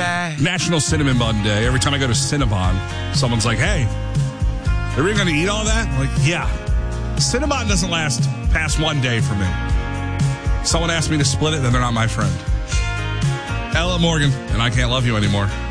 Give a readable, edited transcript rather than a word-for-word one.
back. National Cinnamon Bun Day. Every time I go to Cinnabon, someone's like, hey, are we going to eat all that? I'm like, yeah. Cinnabon doesn't last past one day for me. Someone asked me to split it, then they're not my friend. Ella Morgan, and I Can't Love You Anymore.